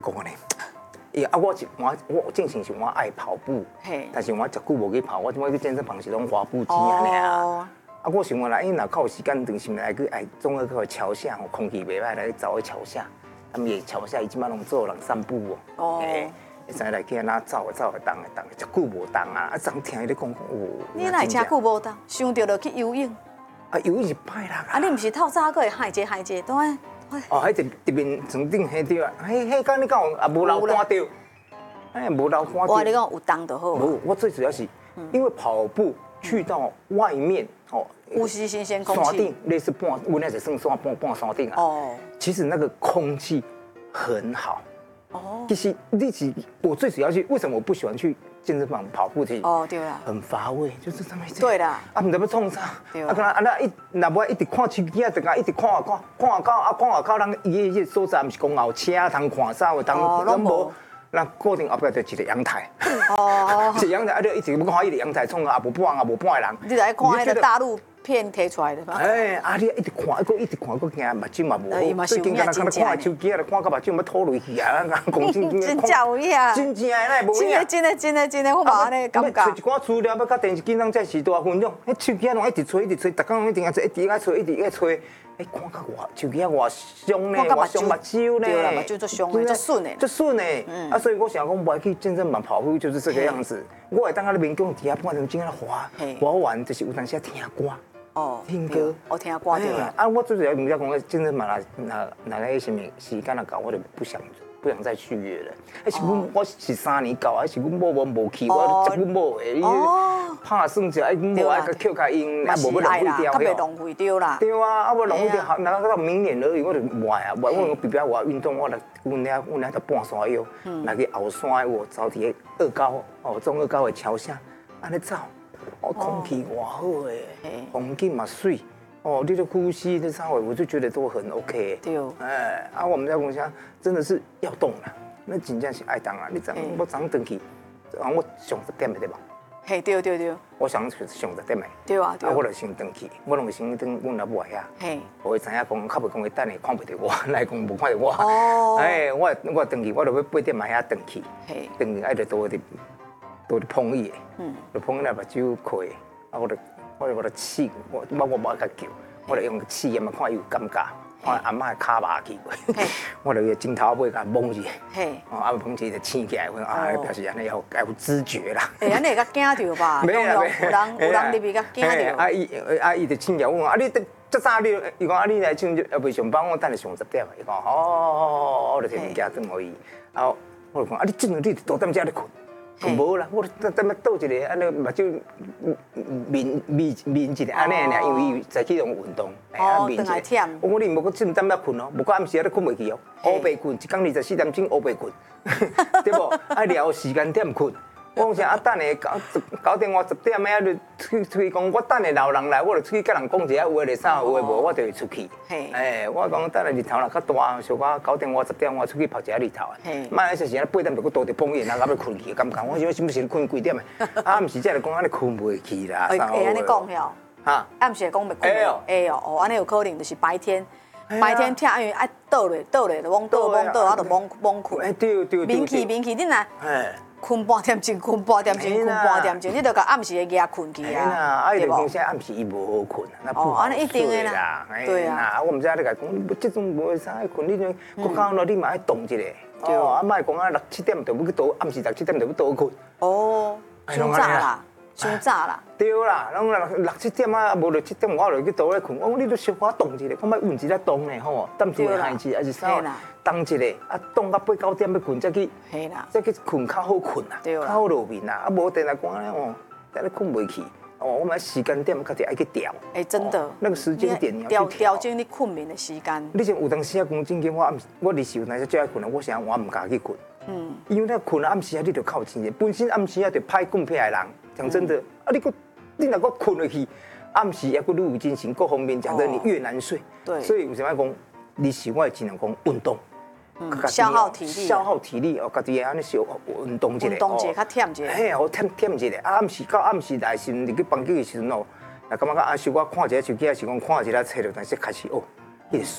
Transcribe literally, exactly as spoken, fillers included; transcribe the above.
讲呢，伊啊，我是我我正常是我爱跑步，但是我食久无去跑，我怎么去健身房是拢滑步机安尼啊。啊，我想讲啦，因若较有时间，长时来去哎，总要去桥下吼，空气袂歹，来去走去桥下。啊，咪桥下伊即摆拢做人散步哦。哦。会使来去安那走的走的，动的动的，食久无动啊！啊，昨听伊咧讲讲，哦。 你哪会真久无动？想到就去游泳。 啊，游泳是歹啦。 啊，你毋是透早个会海者海者，当然。 哦，迄直直面床顶迄着啊，迄迄敢你讲啊无流汗着，哎无流汗着。 我你讲有动就好。 无，我最主要是因为跑步去到外面哦， 呼吸新鲜空气。 山顶类似半，我那是算山半半山顶啊。哦。其实那个空气很好。哦。其实你是我最主要是为什么我不喜欢去健身房跑步？去哦，对啦。 很乏味，就是这么一。 对啦。 啊，唔知要创啥。 对。 啊，可能啊那一那不一直看手机啊，等下一直看啊看，看啊看啊看啊看，人伊迄所在毋是公路车通看啥的，通拢无。那固定后壁就一个阳台。哦。一个阳台，啊，就一直要看伊个阳台，创啊也无半啊无半个人。 你来看迄个大陆片摕出来的。 哎，啊，你一直看，一个一直看，个惊目睭嘛无好。最近敢若敢若看手机啊，看到目睭要吐落去啊，讲真真。 真正有影。 真正的那无影。 真的真的真的，我嘛安尼感觉。 找一寡资料，要甲电视机上才是大分量。迄手机啊，拢一直吹，一直吹，逐工一定要吹，一直爱吹，一直爱吹。哎，看到我手机啊，偌伤呢，偌伤目睭呢。 对啦，目睭足伤的，足顺的。 足顺的。啊，所以我想讲，我去健身房跑步就是这个样子。我会当在那边讲底下半场钟啊滑，滑完就是有当时听歌。哦，听歌， 我听歌对啦。 啊，我最主要唔要讲健身房啦，那那那什么时间啊到，我就不想不想再续约了。还是阮我是三年到，还是阮某某无去，我接阮某的，伊拍算者，哎，阮某爱个扣卡音，啊，无要浪费掉， 特别浪费掉啦。 对啊，啊，无浪费掉，那到明年而已，我就唔爱啊，我我比较我运动，我来阮遐阮遐到半山腰，来去后山我走伫个二高哦，中二高的桥下，安尼走。哦，空气偌好诶，风景嘛水，哦，你的呼吸的稍微，我就觉得都很 OK。对哦，哎，啊，我们在公司真的是要动啦，那真正是爱动啊！你昨我昨登去，啊，我上十点的对吧？ 嘿，对对对。 我上上十点的。 对啊，对啊，我就先登去，我拢先登阮老母遐。嘿。我知影讲，较袂讲伊等下看袂到我，来讲无看到我。哦。哎，我我登去，我就要八点嘛遐登去。嘿。登去爱就多啲。都是碰伊的，嗯，就碰伊那把酒开，啊，我就我就我就试，我我我无爱甲叫，我就用试验嘛，看伊有感觉，看阿嬷卡麻去过，我就镜头尾甲摸一下，嘿，哦，啊摸一下就醒起来，我啊表示安尼有有知觉啦。 哎，安尼会甲惊着吧？没有，有人有人入去甲惊着。 啊伊啊伊就醒起来，我讲啊你这早你，伊讲啊你来上要未上班，我等下上十点，伊讲哦，我就摕物件转互伊，啊我就讲啊你进来你多点遮咧困。无啦，我等等要倒一个，安尼目睭面面面一个安尼尔，因为伊早起用运动， 哎啊面一个。 我讲你无讲这阵要困哦，无讲暗时啊你困袂去哦，乌白困，一工二十四点钟乌白困，对不？啊聊时间点困。我讲啥啊？等下九九点外十点啊，就出出去讲，我等下老人来，我就出去甲人讲一下有话咧啥，有话无我就会出去。哎，我讲等下日头若较大，小可九点外十点我出去拍一下日头啊。莫说是啊八点就搁倒伫碰见，啊，到要困去，感觉我想是不是困几点的？啊，毋是，这就讲安尼困袂去啦。 会会安尼讲了？哈，暗时讲袂困袂？会哦，哦，安尼有可能就是白天。白天听，因为爱倒咧倒咧，就往倒往倒，啊，就往往困。哎，对对对。眠去眠去，你若困半点钟，困半点钟，困半点钟，你就甲暗时的夜困去啊， 对无？啊，伊就讲暗时伊无好困，那不好睡啦。对啊，我毋知你甲讲，即种无啥爱困，你种国家咯，你嘛爱动一下。对啊，啊，莫讲啊六七点就要去倒，暗时六七点就要倒困。哦， 伤早啦。伤早啦， 对啦，拢六六七点啊，无六七点我就去倒咧困。我讲你都小可动一下，我莫运一下动呢吼，等住下一还是啥？动一下，啊，动到八九点要困再去，再去困较好困啊，较好入眠啊。啊，无等下讲咧哦，等下困袂去。哦，我们时间点家己爱去调。 哎，真的， 那个时间点你要去调整你困眠的时间。 你像有当时啊，讲正经，我暗我日时有当时最爱困啊，我想我唔敢去困。嗯，因为那困暗时啊，你就靠钱的，本身暗时啊就歹困癖的人。讲真的，啊，你个你若个困落去，暗时也个愈有精神，各方面讲得你越难睡。对，所以为什么讲，你是我尽量讲运动， 消耗体力， 消耗体力哦，家己安尼小运动一下， 运动一下，较忝一下。 嘿，好忝忝一下。啊，暗时到暗时来时，入去房间的时阵哦，那感觉啊，小可看一下手机，还是讲看一下册了，但是开始哦，迄个